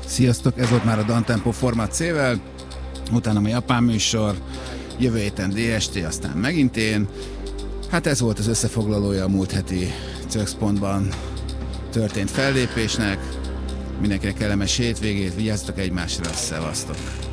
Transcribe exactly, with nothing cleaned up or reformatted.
Sziasztok, ez volt már a Dantempo Forma C-vel, utána a japán műsor, jövő héten dé es té, aztán megint én. Hát ez volt az összefoglalója a múlt heti Cökszpontban történt fellépésnek. Mindenkinek kellemes hétvégét, vigyázzatok egymásra, szevasztok!